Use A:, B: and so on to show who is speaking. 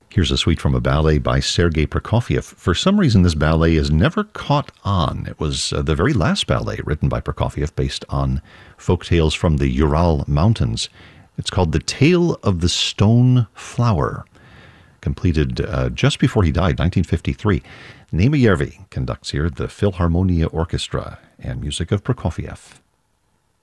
A: Here's a suite from a ballet by Sergei Prokofiev. For some reason, this ballet is never caught on. It was the very last ballet written by Prokofiev based on folk tales from the Ural Mountains. It's called The Tale of the Stone Flower, completed just before he died, 1953. Nema Järvi conducts here the Philharmonia Orchestra and music of Prokofiev.